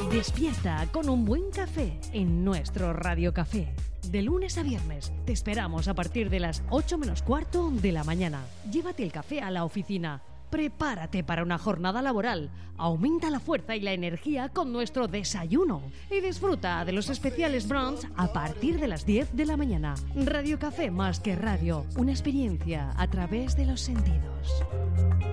Despierta con un buen café en nuestro Radio Café. De lunes a viernes te esperamos a partir de las 8 menos cuarto de la mañana. Llévate el café a la oficina. Prepárate para una jornada laboral. Aumenta la fuerza y la energía con nuestro desayuno. Y disfruta de los especiales brunch a partir de las 10 de la mañana. Radio Café más que radio. Una experiencia a través de los sentidos.